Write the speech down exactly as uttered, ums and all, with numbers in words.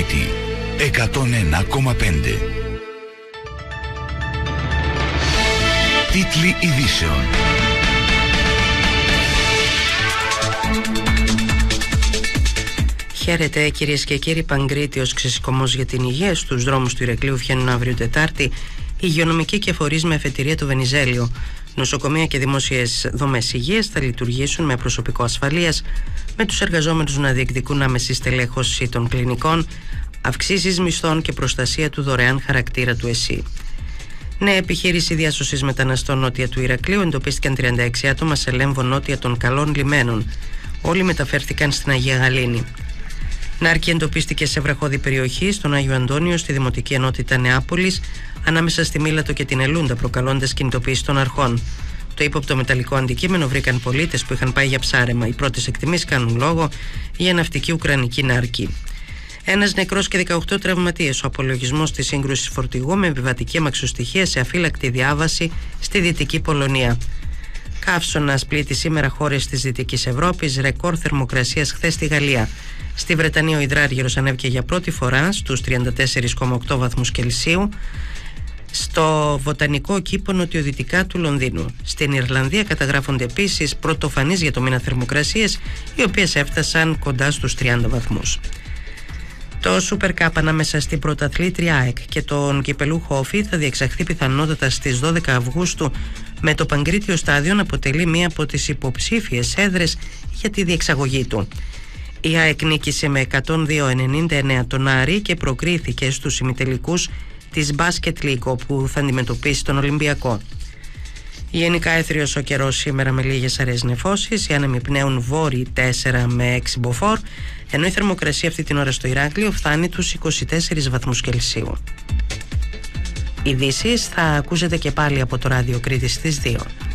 Κρήτη εκατόν ένα κόμμα πέντε. Τίτλοι ειδήσεων. Χαίρετε κυρίες και κύριοι. Παγκρίτιος ξεσηκωμός για την υγεία. Στους δρόμους του Ηρακλείου βγαίνουν αύριο Τετάρτη υγειονομικοί και φορείς με αφετηρία του Βενιζέλιο. Νοσοκομεία και δημόσιες δομές υγείας θα λειτουργήσουν με προσωπικό ασφαλείας, με τους εργαζόμενους να διεκδικούν άμεση στελέχωση των κλινικών, αυξήσεις μισθών και προστασία του δωρεάν χαρακτήρα του ΕΣΥ. Νέα επιχείρηση διάσωσης μεταναστών νότια του Ηρακλείου. Εντοπίστηκαν τριάντα έξι άτομα σε λέμβο νότια των Καλών Λιμένων. Όλοι μεταφέρθηκαν στην Αγία Γαλήνη. Νάρκη εντοπίστηκε σε βραχώδη περιοχή στον Άγιο Αντώνιο, στη Δημοτική Ενότητα Νεάπολης, ανάμεσα στη Μήλατο και την Ελούντα, προκαλώντας κινητοποίηση των αρχών. Το ύποπτο μεταλλικό αντικείμενο βρήκαν πολίτες που είχαν πάει για ψάρεμα. Οι πρώτες εκτιμήσεις κάνουν λόγο για ναυτική ουκρανική νάρκη. Ένας νεκρός και δεκαοκτώ τραυματίες. Ο απολογισμός της σύγκρουσης φορτηγού με επιβατική αμαξοστοιχεία σε αφύλακτη διάβαση στη Δυτική Πολωνία. Καύσωνας πλήττει σήμερα χώρες της Δυτικής Ευρώπης. Ρεκόρ θερμοκρασίας χθες στη Γαλλία. Στη Βρετανία ο υδράργυρος ανέβηκε για πρώτη φορά στους τριάντα τέσσερα κόμμα οκτώ βαθμούς Κελσίου στο βοτανικό κήπο νοτιοδυτικά του Λονδίνου. Στην Ιρλανδία καταγράφονται επίσης πρωτοφανείς για το μήνα θερμοκρασίες, οι οποίες έφτασαν κοντά στους τριάντα βαθμούς. Το Super Cup ανάμεσα στην πρωταθλήτρια ΑΕΚ και τον κυπελούχο Όφη θα διεξαχθεί πιθανότατα στις δώδεκα Αυγούστου, με το Παγκρίτιο Στάδιο να αποτελεί μία από τις υποψήφιες έδρες για τη διεξαγωγή του. Η ΑΕΚ νίκησε με εκατόν δύο ενενήντα εννέα τον Άρη και προκρίθηκε στους ημιτελικούς της Basket League, όπου θα αντιμετωπίσει τον Ολυμπιακό. Γενικά έθριος ο καιρός σήμερα με λίγες αραιές νεφώσεις. Οι άνεμοι πνέουν βόρειοι τέσσερα με έξι μποφόρ, ενώ η θερμοκρασία αυτή την ώρα στο Ηράκλειο φτάνει τους είκοσι τέσσερις βαθμούς Κελσίου. Ειδήσεις θα ακούσετε και πάλι από το Ράδιο Κρήτης στις δύο.